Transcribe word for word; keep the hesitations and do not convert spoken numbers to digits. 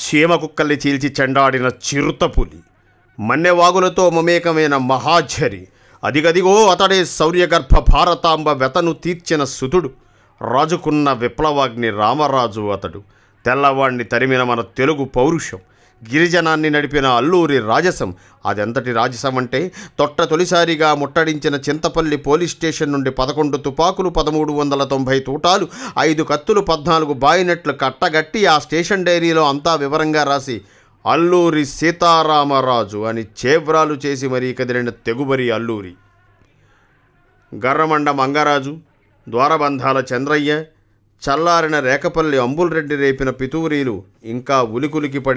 చీమ కుక్కల్ని చీల్చి చెండాడిన చిరుతపులి, మన్నెవాగులతో మమేకమైన మహాఝరి, అదిగదిగో అతడే శౌర్యగర్భ భారతాంబ వెతను తీర్చిన సుతుడు, రాజుకున్న విప్లవాగ్ని రామరాజు అతడు, తెల్లవాణ్ణి తరిమిన మన తెలుగు పౌరుషం, గిరిజనాన్ని నడిపిన అల్లూరి రాజసం. అదెంతటి రాజసం అంటే తొట్ట తొలిసారిగా ముట్టడించిన చింతపల్లి పోలీస్ స్టేషన్ నుండి పదకొండు తుపాకులు, పదమూడు వందల తొంభై తూటాలు, ఐదు కత్తులు, పద్నాలుగు బాయినెట్లు కట్టగట్టి ఆ స్టేషన్ డైరీలో అంతా వివరంగా రాసి అల్లూరి సీతారామరాజు అని చేవ్రాలు చేసి మరీ కదిలిన తెగుబరి అల్లూరి. గర్రమండ మంగరాజు, ద్వారబంధాల చంద్రయ్య, చల్లారిన రేకపల్లి అంబుల్రెడ్డి రేపిన పితూరీలు ఇంకా ఉలికులికి పడి